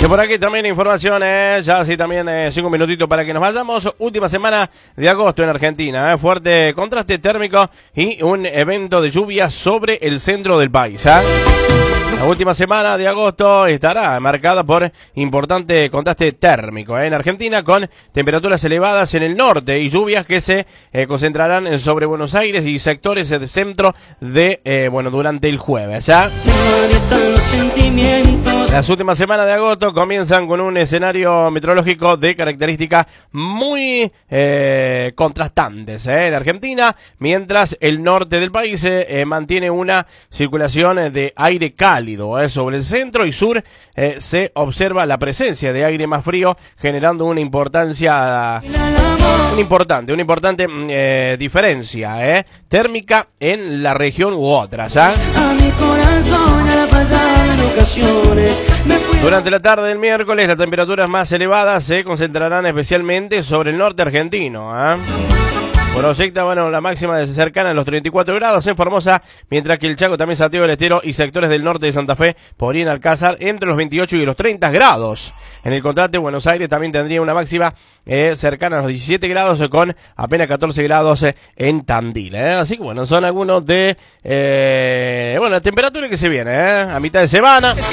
Y por aquí también informaciones, ya sí también 5 minutitos para que nos vayamos. Última semana de agosto en Argentina, fuerte contraste térmico y un evento de lluvia sobre el centro del país. La última semana de agosto estará marcada por importante contraste térmico en Argentina, con temperaturas elevadas en el norte y lluvias que se concentrarán sobre Buenos Aires y sectores del centro de durante el jueves. Las últimas semanas de agosto comienzan con un escenario meteorológico de características muy contrastantes en Argentina, mientras el norte del país mantiene una circulación de aire cálido. Sobre el centro y sur se observa la presencia de aire más frío, generando una importante diferencia térmica en la región u otras. Durante la tarde del miércoles, las temperaturas más elevadas se concentrarán especialmente sobre el norte argentino. Proyecta, la máxima cercana a los 34 grados en Formosa, mientras que el Chaco, también Santiago del Estero y sectores del norte de Santa Fe podrían alcanzar entre los 28 y los 30 grados. En el contraste, Buenos Aires también tendría una máxima cercana a los 17 grados con apenas 14 grados en Tandil. Así que son algunos de la temperatura que se viene a mitad de semana.